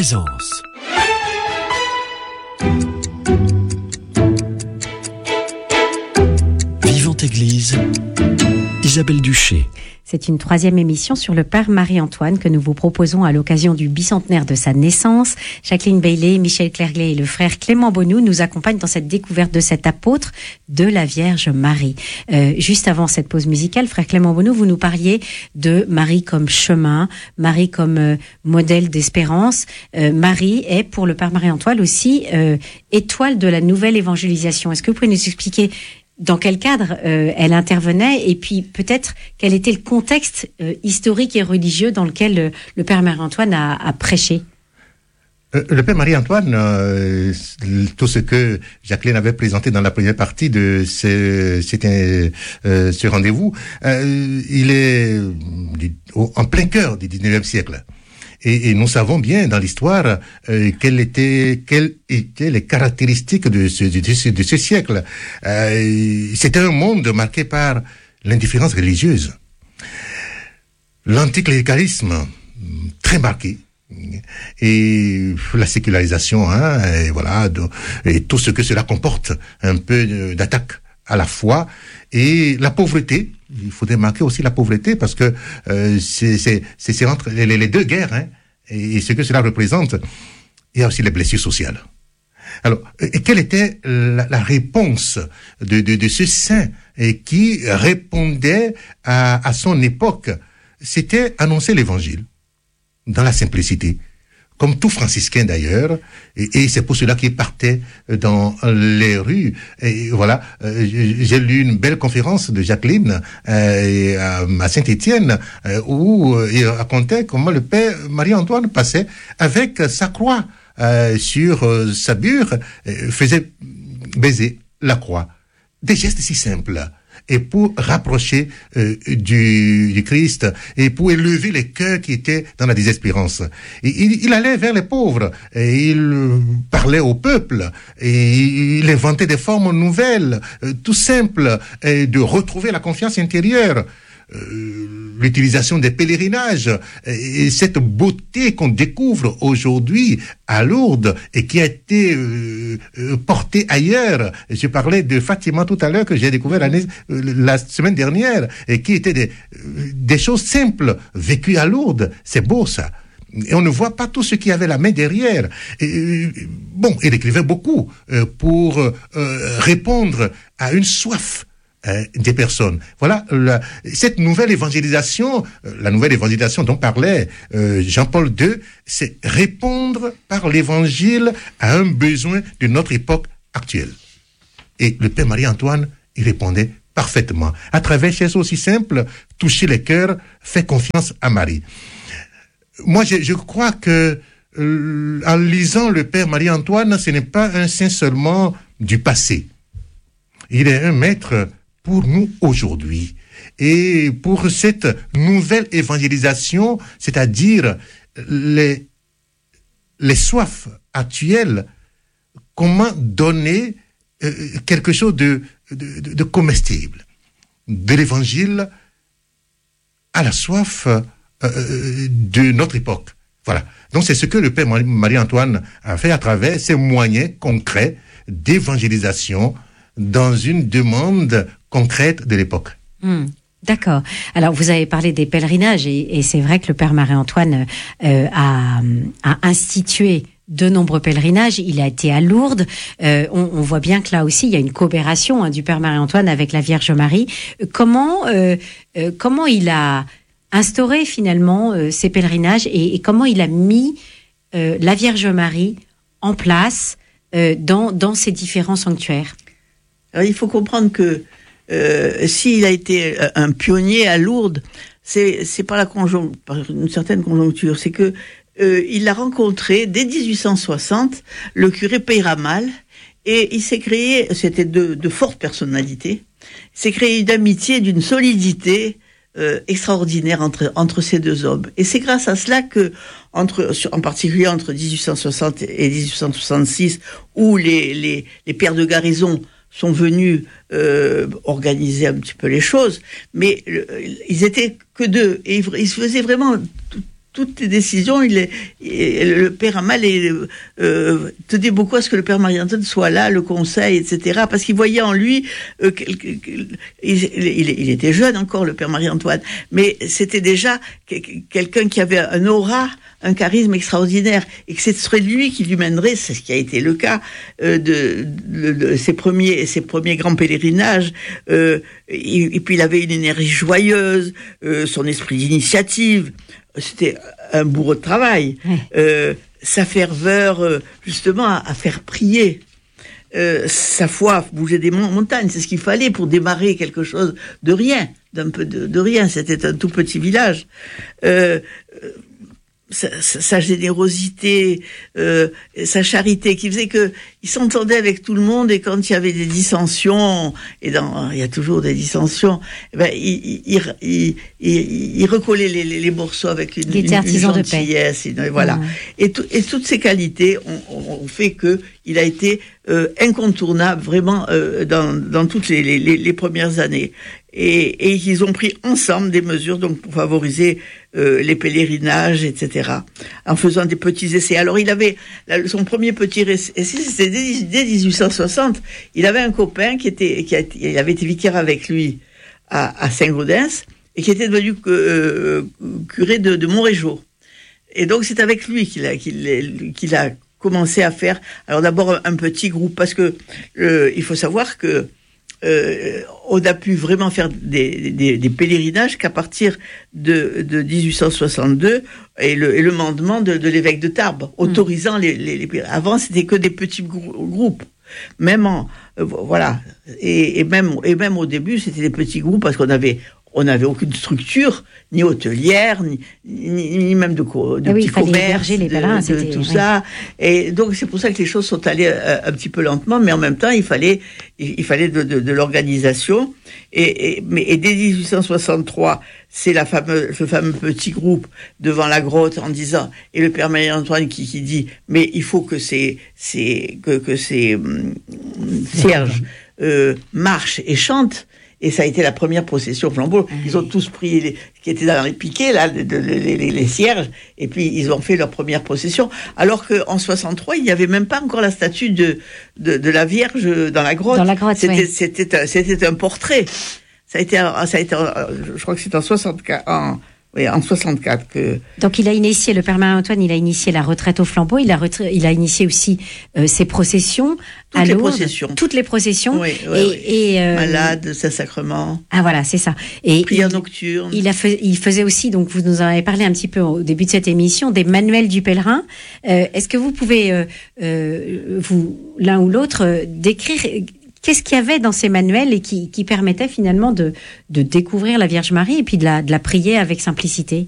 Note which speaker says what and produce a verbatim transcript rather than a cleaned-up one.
Speaker 1: présence. Vivante Église, Isabelle Duché.
Speaker 2: C'est une troisième émission sur le Père Marie-Antoine que nous vous proposons à l'occasion du bicentenaire de sa naissance. Jacqueline Bailey, Michel Clergley et le frère Clément Bonnou nous accompagnent dans cette découverte de cet apôtre de la Vierge Marie. Euh, juste avant cette pause musicale, frère Clément Bonnou, vous nous parliez de Marie comme chemin, Marie comme euh, modèle d'espérance. Euh, Marie est pour le Père Marie-Antoine aussi euh, étoile de la nouvelle évangélisation. Est-ce que vous pouvez nous expliquer dans quel cadre euh, elle intervenait et puis peut-être quel était le contexte euh, historique et religieux dans lequel euh, le Père Marie-Antoine a, a prêché?
Speaker 3: euh, Le Père Marie-Antoine, euh, tout ce que Jacqueline avait présenté dans la première partie de ce, c'était, euh, ce rendez-vous, euh, il est en plein cœur du dix-neuvième siècle. Et, et nous savons bien dans l'histoire euh, quelles étaient, quelles étaient les caractéristiques de ce, de ce, de ce siècle. Euh, c'était un monde marqué par l'indifférence religieuse, l'anticléricalisme très marqué, et la sécularisation, hein, et voilà, de, et tout ce que cela comporte, un peu d'attaque à la foi, et la pauvreté. Il faudrait marquer aussi la pauvreté parce que euh, c'est, c'est, c'est, c'est entre les, les deux guerres, hein, et, et ce que cela représente. Il y a aussi les blessures sociales. Alors, et quelle était la, la réponse de, de, de ce saint et qui répondait à, à son époque? C'était annoncer l'évangile dans la simplicité. Comme tout franciscain d'ailleurs, et, et c'est pour cela qu'il partait dans les rues. Et voilà, euh, j'ai lu une belle conférence de Jacqueline euh, à Saint-Étienne euh, où euh, il racontait comment le Père Marie-Antoine passait avec sa croix euh, sur euh, sa bure, euh, faisait baiser la croix. Des gestes si simples. Et pour rapprocher euh, du, du Christ et pour élever les cœurs qui étaient dans la désespérance. Et il, il allait vers les pauvres et il euh, parlait au peuple et il inventait des formes nouvelles, euh, tout simples, et de retrouver la confiance intérieure. Euh, l'utilisation des pèlerinages et cette beauté qu'on découvre aujourd'hui à Lourdes et qui a été euh, euh, portée ailleurs. Je parlais de Fatima tout à l'heure que j'ai découvert l'année, euh, la semaine dernière et qui étaient des, euh, des choses simples vécues à Lourdes. C'est beau ça. Et on ne voit pas tout ce qui avait la main derrière. Et, bon, il écrivait beaucoup euh, pour euh, répondre à une soif Euh, des personnes. Voilà, la, cette nouvelle évangélisation, euh, la nouvelle évangélisation dont parlait euh, Jean-Paul deux, c'est répondre par l'évangile à un besoin de notre époque actuelle. Et le Père Marie-Antoine y répondait parfaitement. À travers ces aussi simples, toucher les cœurs, faire confiance à Marie. Moi, je, je crois que euh, en lisant le Père Marie-Antoine, ce n'est pas un saint seulement du passé. Il est un maître pour nous aujourd'hui. Et pour cette nouvelle évangélisation, c'est-à-dire les, les soifs actuelles, comment donner euh, quelque chose de, de, de, de comestible, de l'évangile à la soif euh, de notre époque. Voilà. Donc c'est ce que le Père Marie-Antoine a fait à travers ces moyens concrets d'évangélisation dans une demande concrète de l'époque.
Speaker 2: Mmh, d'accord. Alors, vous avez parlé des pèlerinages et, et c'est vrai que le Père Marie-Antoine euh, a, a institué de nombreux pèlerinages. Il a été à Lourdes. Euh, on, on voit bien que là aussi, il y a une coopération hein, du Père Marie-Antoine avec la Vierge Marie. Comment, euh, euh, comment il a instauré finalement euh, ces pèlerinages et, et comment il a mis euh, la Vierge Marie en place euh, dans, dans ces différents sanctuaires?
Speaker 4: Alors, il faut comprendre que euh, s'il a été un pionnier à Lourdes, c'est c'est par la conjon- par une certaine conjoncture, c'est que euh, il a rencontré dès dix-huit cent soixante le curé Peyramal et il s'est créé, c'était de, de fortes personnalités, il s'est créé une amitié, d'une solidité euh, extraordinaire entre entre ces deux hommes. Et c'est grâce à cela que entre en particulier entre dix-huit cent soixante et dix-huit cent soixante-six, où les les les pères de garnison sont venus euh, organiser un petit peu les choses, mais le, ils étaient que deux et ils, ils faisaient vraiment tout, toutes les décisions, il est, il, le père Amal est, euh, tenait beaucoup à ce que le père Marie-Antoine soit là, le conseil, et cetera. Parce qu'il voyait en lui, euh, il, il, il était jeune encore, le père Marie-Antoine, mais c'était déjà quelqu'un qui avait un aura, un charisme extraordinaire, et que ce serait lui qui lui mènerait, c'est ce qui a été le cas euh, de, de, de ses premiers, ses premiers grands pèlerinages. Euh, et, et puis il avait une énergie joyeuse, euh, son esprit d'initiative. C'était un bourreau de travail. Oui. Euh, sa ferveur, euh, justement, à, à faire prier. Euh, sa foi à bouger des montagnes, c'est ce qu'il fallait pour démarrer quelque chose de rien, d'un peu de, de rien. C'était un tout petit village. Euh, Sa, sa générosité, euh, sa charité, qui faisait que il s'entendait avec tout le monde, et quand il y avait des dissensions, et dans, il y a toujours des dissensions, eh ben, il, il, il, il, il recollait les, les, les morceaux avec une, une, une gentillesse, une, voilà. Mmh. Et, tout, et toutes ces qualités ont, ont fait que il a été euh, incontournable, vraiment, euh, dans, dans toutes les, les, les premières années. Et, et ils ont pris ensemble des mesures donc pour favoriser euh, les pèlerinages, et cetera. En faisant des petits essais. Alors il avait là, son premier petit essai, c'était dès, dès dix-huit cent soixante. Il avait un copain qui était, qui a, il avait été vicaire avec lui à, à Saint-Gaudens et qui était devenu euh, curé de, de Montrégeau. Et donc c'est avec lui qu'il a, qu'il, qu'il a commencé à faire. Alors d'abord un petit groupe, parce que euh, il faut savoir que Euh, on a pu vraiment faire des, des, des pèlerinages qu'à partir de, de dix-huit cent soixante-deux et le, et le mandement de, de l'évêque de Tarbes, autorisant mmh. les, les, les pèlerinages. Avant, c'était que des petits grou- groupes. Même en, euh, voilà. Et, et même, et même au début, c'était des petits groupes parce qu'on avait, on n'avait aucune structure, ni hôtelière, ni, ni, ni même de, co- de
Speaker 2: ah oui,
Speaker 4: petits commerces,
Speaker 2: les pèlerins,
Speaker 4: de, de tout ouais. ça. Et donc, c'est pour ça que les choses sont allées euh, un petit peu lentement, mais en même temps, il fallait, il, il fallait de, de, de l'organisation. Et, et, mais, et dès dix-huit cent soixante-trois, c'est la fameuse, ce fameux petit groupe devant la grotte en disant, et le père Marie-Antoine qui, qui dit, mais il faut que ces, ces, que, que ces, hum, cierges, euh, marchent et chantent. Et ça a été la première procession flambeau. Ils ont tous pris les, qui étaient dans les piquets, là, les, les, les, les cierges, et puis ils ont fait leur première procession. Alors qu'en soixante-trois, il n'y avait même pas encore la statue de, de, de la Vierge dans la grotte.
Speaker 2: Dans la grotte,
Speaker 4: c'était,
Speaker 2: oui.
Speaker 4: c'était, un, c'était un portrait. Ça a été, ça a été, je crois que c'est en soixante-quatre, en, oui, en soixante-quatre que.
Speaker 2: Donc il a initié, le père Marie-Antoine, il a initié la retraite au flambeau, il a, retra... il a initié aussi euh, ses processions.
Speaker 4: Toutes
Speaker 2: à
Speaker 4: les
Speaker 2: Lourdes,
Speaker 4: processions.
Speaker 2: Toutes les processions.
Speaker 4: Oui, oui,
Speaker 2: et,
Speaker 4: oui.
Speaker 2: et euh...
Speaker 4: Malades, Saint-Sacrement.
Speaker 2: Ah voilà, c'est ça. Et
Speaker 4: prière
Speaker 2: il,
Speaker 4: nocturne.
Speaker 2: Il, a fait, il faisait aussi, donc vous nous en avez parlé un petit peu au début de cette émission, des manuels du pèlerin. Euh, est-ce que vous pouvez, euh, euh, vous, l'un ou l'autre, euh, décrire qu'est-ce qu'il y avait dans ces manuels et qui, qui permettait finalement de, de découvrir la Vierge Marie et puis de la, de la prier avec simplicité?